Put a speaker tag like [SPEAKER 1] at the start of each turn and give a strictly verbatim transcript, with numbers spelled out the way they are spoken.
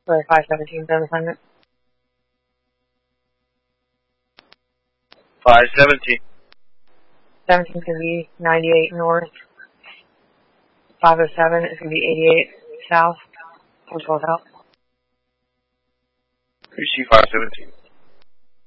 [SPEAKER 1] for five seventeen service assignment.
[SPEAKER 2] five seventeen.
[SPEAKER 1] seventeen is going to be ninety-eight north. five oh seven is going to be eighty-eight south. Which goes out.
[SPEAKER 2] Receive five seventeen.